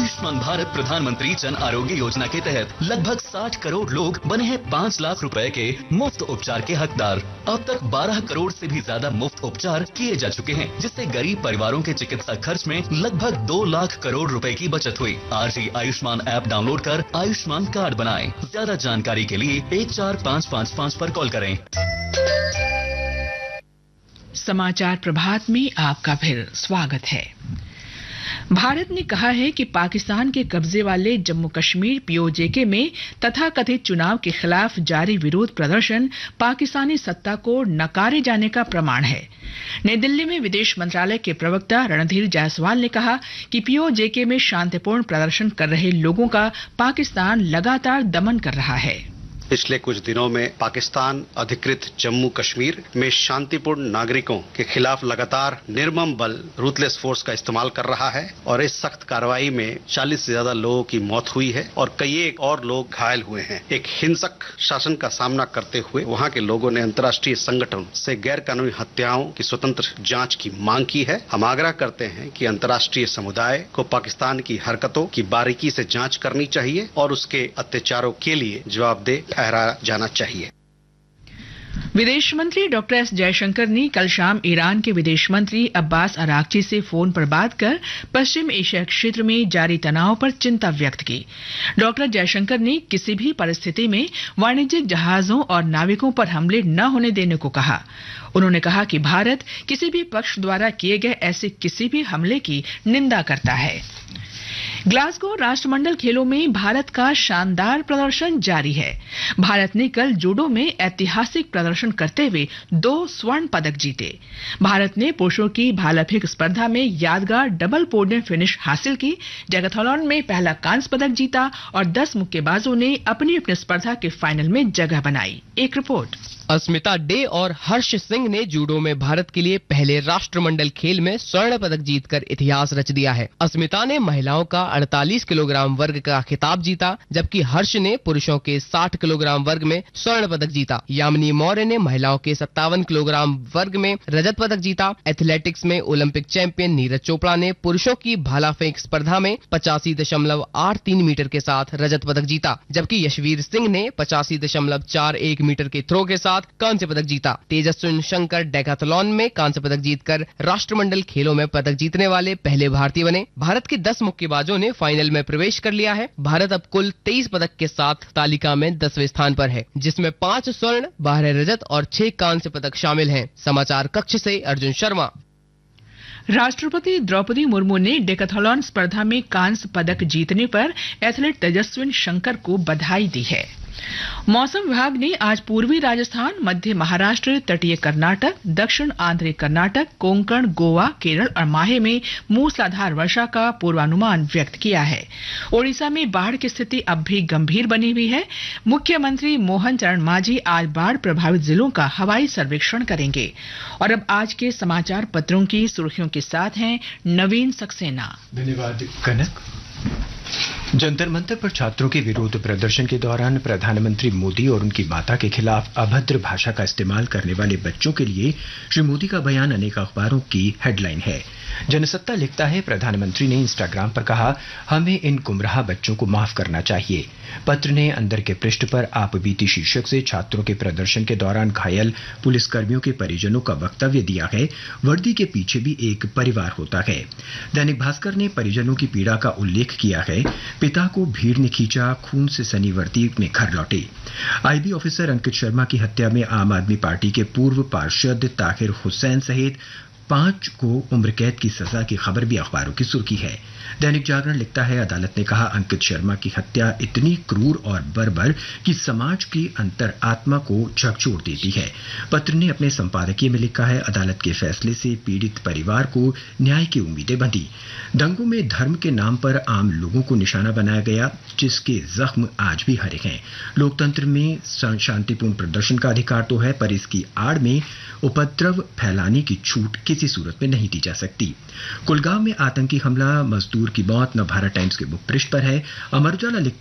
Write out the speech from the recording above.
आयुष्मान भारत प्रधानमंत्री जन आरोग्य योजना के तहत लगभग 60 करोड़ लोग बने हैं 5 लाख रुपए के मुफ्त उपचार के हकदार। अब तक 12 करोड़ से भी ज्यादा मुफ्त उपचार किए जा चुके हैं, जिससे गरीब परिवारों के चिकित्सा खर्च में लगभग 2 लाख करोड़ रुपए की बचत हुई। आज ही आयुष्मान ऐप डाउनलोड कर आयुष्मान कार्ड बनाएं। ज्यादा जानकारी के लिए 14555 पर कॉल करें। समाचार प्रभात में आपका फिर स्वागत है। भारत ने कहा है कि पाकिस्तान के कब्जे वाले जम्मू कश्मीर पीओजेके में तथाकथित चुनाव के खिलाफ जारी विरोध प्रदर्शन पाकिस्तानी सत्ता को नकारे जाने का प्रमाण है। नई दिल्ली में विदेश मंत्रालय के प्रवक्ता रणधीर जायसवाल ने कहा कि पीओजेके में शांतिपूर्ण प्रदर्शन कर रहे लोगों का पाकिस्तान लगातार दमन कर रहा है। पिछले कुछ दिनों में पाकिस्तान अधिकृत जम्मू कश्मीर में शांतिपूर्ण नागरिकों के खिलाफ लगातार निर्मम बल रूथलेस फोर्स का इस्तेमाल कर रहा है और इस सख्त कार्रवाई में 40 से ज्यादा लोगों की मौत हुई है और कई और लोग घायल हुए हैं। एक हिंसक शासन का सामना करते हुए वहां के लोगों ने अंतर्राष्ट्रीय संगठन से गैर कानूनी हत्याओं की स्वतंत्र जांच की मांग की है। हम आग्रह करते हैं कि अंतर्राष्ट्रीय समुदाय को पाकिस्तान की हरकतों की बारीकी से जांच करनी चाहिए और उसके अत्याचारों के लिए जवाबदेह ठहराया जाना चाहिए। विदेश मंत्री डॉक्टर एस जयशंकर ने कल शाम ईरान के विदेश मंत्री अब्बास अरागची से फोन पर बात कर पश्चिम एशिया क्षेत्र में जारी तनाव पर चिंता व्यक्त की। डॉक्टर जयशंकर ने किसी भी परिस्थिति में वाणिज्यिक जहाजों और नाविकों पर हमले न होने देने को कहा। उन्होंने कहा कि भारत किसी भी पक्ष द्वारा किए गए ऐसे किसी भी हमले की निंदा करता है। ग्लासगो राष्ट्रमंडल खेलों में भारत का शानदार प्रदर्शन जारी है। भारत ने कल जूडो में ऐतिहासिक प्रदर्शन करते हुए 2 स्वर्ण पदक जीते। भारत ने पुरुषों की भाला फेंक स्पर्धा में यादगार डबल पोडियम फिनिश हासिल की। जैवलिन में पहला कांस्य पदक जीता और 10 मुक्केबाजों ने अपनी अपनी स्पर्धा के फाइनल में जगह बनाई। एक रिपोर्ट। अस्मिता डे और हर्ष सिंह ने जूडो में भारत के लिए पहले राष्ट्रमंडल खेल में स्वर्ण पदक जीतकर इतिहास रच दिया है। अस्मिता ने महिलाओं का 48 किलोग्राम वर्ग का खिताब जीता, जबकि हर्ष ने पुरुषों के 60 किलोग्राम वर्ग में स्वर्ण पदक जीता। यामिनी मौर्य ने महिलाओं के 57 किलोग्राम वर्ग में रजत पदक जीता। एथलेटिक्स में ओलंपिक चैंपियन नीरज चोपड़ा ने पुरुषों की भाला फेंक स्पर्धा में 85.83 मीटर के साथ रजत पदक जीता, जबकि यशवीर सिंह ने 85.41 मीटर के थ्रो के साथ कांस्य पदक जीता। तेजस्विन शंकर डेकाथलॉन में कांस्य पदक जीतकर राष्ट्रमंडल खेलों में पदक जीतने वाले पहले भारतीय बने। भारत के 10 मुक्केबाजों ने फाइनल में प्रवेश कर लिया है। भारत अब कुल 23 पदक के साथ तालिका में 10वें स्थान पर है, जिसमें 5 स्वर्ण, 12 रजत और 6 कांस्य पदक शामिल हैं। समाचार कक्ष से अर्जुन शर्मा। राष्ट्रपति द्रौपदी मुर्मू ने डेकाथलॉन स्पर्धा में कांस्य पदक जीतने पर एथलीट तेजस्विन शंकर को बधाई दी है। मौसम विभाग ने आज पूर्वी राजस्थान, मध्य महाराष्ट्र, तटीय कर्नाटक, दक्षिण आंध्र कर्नाटक, कोंकण, गोवा, केरल और माहे में मूसलाधार वर्षा का पूर्वानुमान व्यक्त किया है। ओडिशा में बाढ़ की स्थिति अब भी गंभीर बनी हुई है। मुख्यमंत्री मोहन चरण मांझी आज बाढ़ प्रभावित जिलों का हवाई सर्वेक्षण करेंगे। और अब आज के समाचार पत्रों की सुर्खियों के साथ हैं नवीन सक्सेना। धन्यवाद कनक। जंतर मंतर पर छात्रों के विरोध प्रदर्शन के दौरान प्रधानमंत्री मोदी और उनकी माता के खिलाफ अभद्र भाषा का इस्तेमाल करने वाले बच्चों के लिए श्री मोदी का बयान अनेक अखबारों की हेडलाइन है। जनसत्ता लिखता है, प्रधानमंत्री ने इंस्टाग्राम पर कहा, हमें इन गुमराह बच्चों को माफ करना चाहिए। पत्र ने अंदर के पृष्ठ पर आप बीती शीर्षक से छात्रों के प्रदर्शन के दौरान घायल पुलिसकर्मियों के परिजनों का वक्तव्य दिया है। वर्दी के पीछे भी एक परिवार होता है। दैनिक भास्कर ने परिजनों की पीड़ा का उल्लेख किया है। पिता को भीड़ ने खींचा, खून से सनी वर्दी में घर लौटे। आईबी ऑफिसर अंकित शर्मा की हत्या में आम आदमी पार्टी के पूर्व पार्षद ताहिर हुसैन सहित 5 को उम्र कैद की सजा की खबर भी अखबारों की सुर्खी है। दैनिक जागरण लिखता है, अदालत ने कहा, अंकित शर्मा की हत्या इतनी क्रूर और बर्बर कि समाज की अंतर आत्मा को झकझोर देती है। पत्र ने अपने संपादकीय में लिखा है, अदालत के फैसले से पीड़ित परिवार को न्याय की उम्मीदें बंधी। दंगों में धर्म के नाम पर आम लोगों को निशाना बनाया गया, जिसके जख्म आज भी हरे हैं। लोकतंत्र में शांतिपूर्ण प्रदर्शन का अधिकार तो है, पर इसकी आड़ में उपद्रव फैलाने की छूट किसी सूरत में नहीं दी जा सकती। कुलगांव में आतंकी हमला, मजदूर की मौत, नवभारत टाइम्स के मुख पृष्ठ पर है। अमर उजाला लिखता